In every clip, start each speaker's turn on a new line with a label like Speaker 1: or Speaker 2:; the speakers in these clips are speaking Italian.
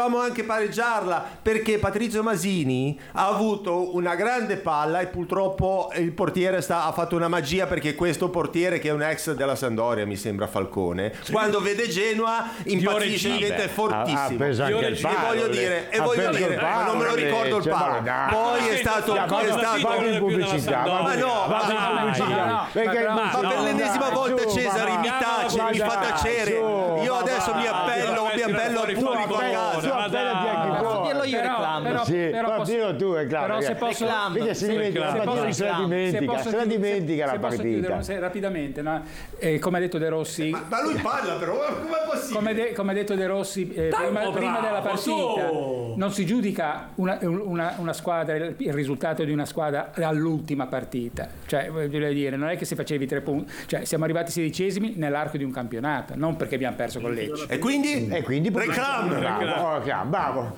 Speaker 1: potevamo anche pareggiarla, perché Patrizio Masini ha avuto una grande palla e purtroppo il portiere ha fatto una magia, perché questo portiere, che è un ex della Sampdoria, mi sembra Falcone, quando vede Genoa impazzisce, diventa fortissimo.
Speaker 2: Ha preso anche il palo,
Speaker 1: voglio dire, ma non me lo ricordo il palo. Poi è stato
Speaker 2: in pubblicità.
Speaker 1: Ma per l'ennesima volta Cesare mi fa tacere. Io adesso mi appello al pubblico a casa.
Speaker 3: Posso dirlo io, reclamo.
Speaker 2: Dillo tu, reclamo. Perché se la dimentica la partita.
Speaker 4: Rapidamente, no? Come ha detto De Rossi,
Speaker 1: ma lui parla, però com'è possibile?
Speaker 4: Come ha detto De Rossi prima della partita, non si giudica una squadra, il risultato di una squadra all'ultima partita, cioè voglio dire, non è che se facevi 3 punti, cioè siamo arrivati 16esimi nell'arco di un campionato, non perché abbiamo perso con Lecce.
Speaker 1: E quindi reclamo.
Speaker 2: Bravo.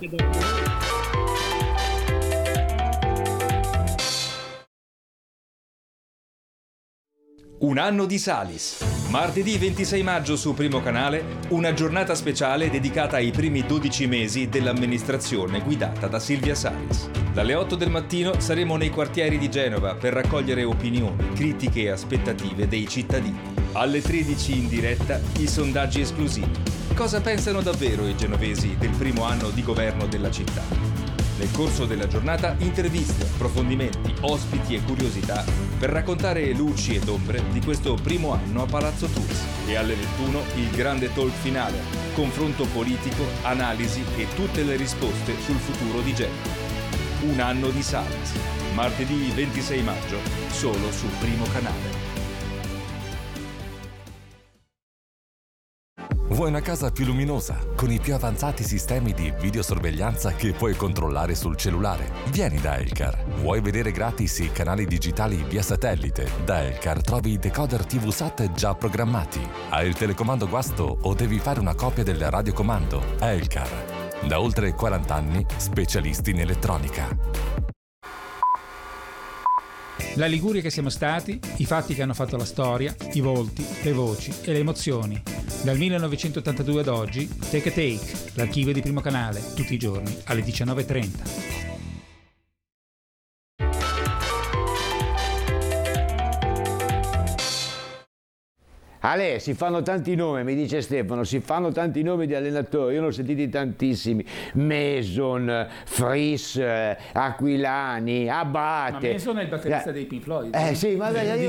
Speaker 5: Un anno di Salis. Martedì 26 maggio su Primo Canale, una giornata speciale dedicata ai primi 12 mesi dell'amministrazione guidata da Silvia Salis. Dalle 8 del mattino saremo nei quartieri di Genova per raccogliere opinioni, critiche e aspettative dei cittadini. Alle 13 in diretta i sondaggi esclusivi. Cosa pensano davvero i genovesi del primo anno di governo della città? Nel corso della giornata interviste, approfondimenti, ospiti e curiosità per raccontare luci ed ombre di questo primo anno a Palazzo Tursi. E alle 21 il grande talk finale, confronto politico, analisi e tutte le risposte sul futuro di Genova. Un anno di Salis. Martedì 26 maggio, solo su Primo Canale.
Speaker 6: Vuoi una casa più luminosa, con i più avanzati sistemi di videosorveglianza che puoi controllare sul cellulare? Vieni da Elcar. Vuoi vedere gratis i canali digitali via satellite? Da Elcar trovi i decoder TV SAT già programmati. Hai il telecomando guasto o devi fare una copia del radiocomando? Elcar. Da oltre 40 anni, specialisti in elettronica.
Speaker 4: La Liguria che siamo stati, i fatti che hanno fatto la storia, i volti, le voci e le emozioni. Dal 1982 ad oggi, Take a Take, l'archivio di Primo Canale, tutti i giorni alle 19:30.
Speaker 2: Ale, si fanno tanti nomi, mi dice Stefano, si fanno tanti nomi di allenatori, io ne ho sentiti tantissimi, Mason, Friss, Aquilani, Abate.
Speaker 4: Ma Mason è il batterista dei Pink Floyd.
Speaker 2: Sì, ma io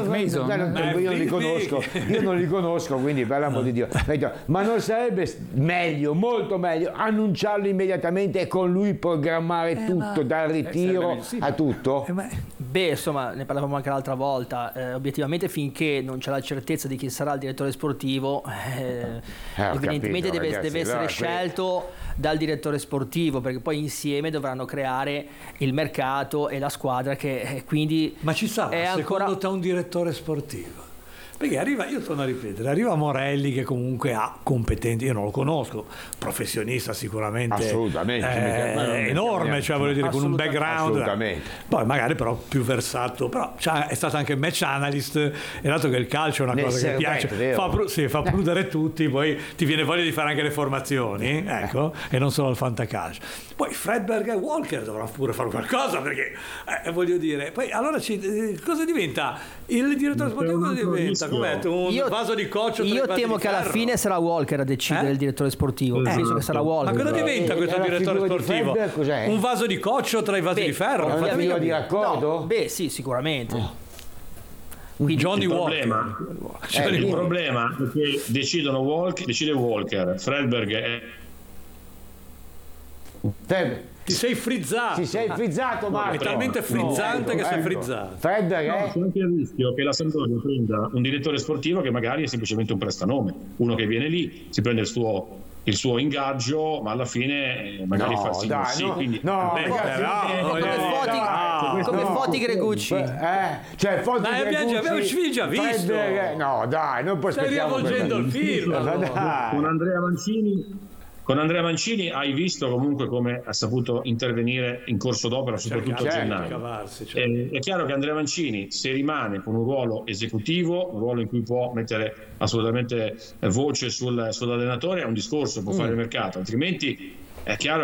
Speaker 2: non li conosco, quindi per l'amor di Dio. Ma non sarebbe meglio, molto meglio, annunciarlo immediatamente e con lui programmare tutto, dal ritiro a tutto?
Speaker 3: Beh, insomma, ne parlavamo anche l'altra volta, obiettivamente finché non c'è la certezza di chi sarà il direttore sportivo, evidentemente deve essere scelto dal direttore sportivo, perché poi insieme dovranno creare il mercato e la squadra che quindi...
Speaker 7: Ma ci sarà secondo te un direttore sportivo? Perché io torno a ripetere, arriva Morelli che comunque ha competenti, io non lo conosco, professionista sicuramente,
Speaker 2: assolutamente,
Speaker 7: enorme, cioè voglio dire, con un background,
Speaker 2: assolutamente.
Speaker 7: Poi magari però più versato, però è stato anche match analyst, e dato che il calcio è una cosa che piace, fa prudere tutti, poi ti viene voglia di fare anche le formazioni, ecco, e non solo il fantacalcio. Poi Fredberg e Walker dovranno pure fare qualcosa, perché voglio dire, poi allora cosa diventa? Il direttore sportivo cosa diventa? Un vaso di coccio.
Speaker 3: Io temo che alla fine sarà Walker a decidere il direttore sportivo. Penso che sarà Walker.
Speaker 7: Ma cosa diventa questo direttore sportivo? Un vaso di coccio tra i vasi di ferro?
Speaker 2: Una figura di raccordo?
Speaker 3: Beh, sì, sicuramente.
Speaker 7: Johnny Walker.
Speaker 8: Il problema è che decide Walker, Fredberg
Speaker 7: Ti sei frizzato, Marco. È talmente frizzante che sei frizzato.
Speaker 8: C'è anche il rischio che la Sampdoria prenda un direttore sportivo che magari è semplicemente un prestanome, uno che viene lì, si prende il suo ingaggio, ma alla fine magari fa sì.
Speaker 3: Come Foti Gregucci.
Speaker 7: Abbiamo già visto.
Speaker 2: Non puoi.
Speaker 7: Stai riavvolgendo il film.
Speaker 8: Con Andrea Mancini hai visto comunque come ha saputo intervenire in corso d'opera, soprattutto a gennaio. È chiaro che Andrea Mancini, se rimane con un ruolo esecutivo, un ruolo in cui può mettere assolutamente voce sull'allenatore, è un discorso, può fare il mercato, altrimenti è chiaro